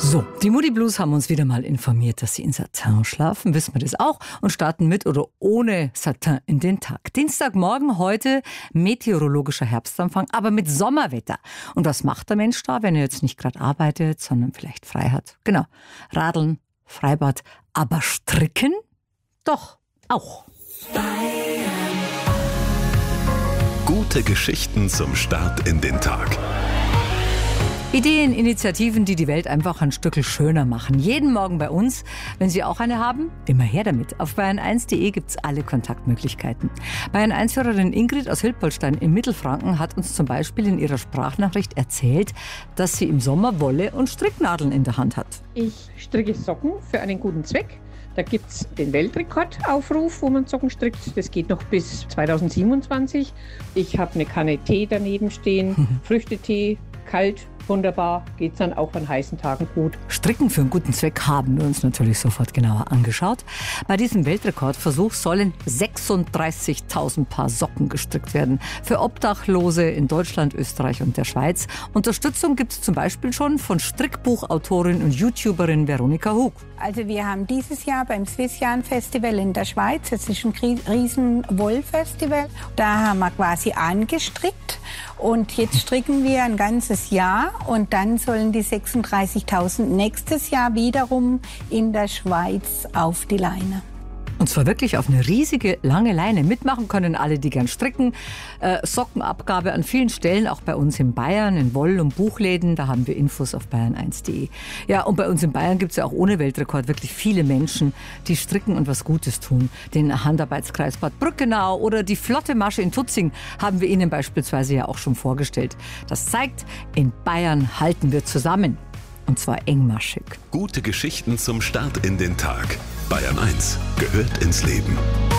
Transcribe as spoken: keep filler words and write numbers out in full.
So, die Moody Blues haben uns wieder mal informiert, dass sie in Satin schlafen, wissen wir das auch, und starten mit oder ohne Satin in den Tag. Dienstagmorgen heute meteorologischer Herbstanfang, aber mit Sommerwetter. Und was macht der Mensch da, wenn er jetzt nicht gerade arbeitet, sondern vielleicht frei hat? Genau, Radeln, Freibad, aber stricken? Doch, auch. Gute Geschichten zum Start in den Tag. Ideen, Initiativen, die die Welt einfach ein Stückel schöner machen. Jeden Morgen bei uns. Wenn Sie auch eine haben, immer her damit. Auf bayern eins punkt de gibt es alle Kontaktmöglichkeiten. Bayern eins Hörerin Ingrid aus Hilpoltstein im Mittelfranken hat uns zum Beispiel in ihrer Sprachnachricht erzählt, dass sie im Sommer Wolle und Stricknadeln in der Hand hat. Ich stricke Socken für einen guten Zweck. Da gibt es den Weltrekordaufruf, wo man Socken strickt. Das geht noch bis zweitausendsiebenundzwanzig. Ich habe eine Kanne Tee daneben stehen, Früchtetee, kalt, wunderbar, geht es dann auch an heißen Tagen gut. Stricken für einen guten Zweck haben wir uns natürlich sofort genauer angeschaut. Bei diesem Weltrekordversuch sollen sechsunddreißigtausend Paar Socken gestrickt werden. Für Obdachlose in Deutschland, Österreich und der Schweiz. Unterstützung gibt es zum Beispiel schon von Strickbuchautorin und YouTuberin Veronika Hug. Also wir haben dieses Jahr beim Swissjan Festival in der Schweiz, das ist ein riesen Wollfestival, da haben wir quasi angestrickt und jetzt stricken wir ein ganzes Jahr und dann sollen die sechsunddreißigtausend nächstes Jahr wiederum in der Schweiz auf die Leine. Und zwar wirklich auf eine riesige, lange Leine. Mitmachen können alle, die gern stricken. Äh, Sockenabgabe an vielen Stellen, auch bei uns in Bayern, in Woll- und Buchläden. Da haben wir Infos auf bayern eins punkt de. Ja, und bei uns in Bayern gibt es ja auch ohne Weltrekord wirklich viele Menschen, die stricken und was Gutes tun. Den Handarbeitskreis Bad Brückenau oder die Flotte Masche in Tutzing haben wir Ihnen beispielsweise ja auch schon vorgestellt. Das zeigt, in Bayern halten wir zusammen. Und zwar engmaschig. Gute Geschichten zum Start in den Tag. Bayern eins gehört ins Leben.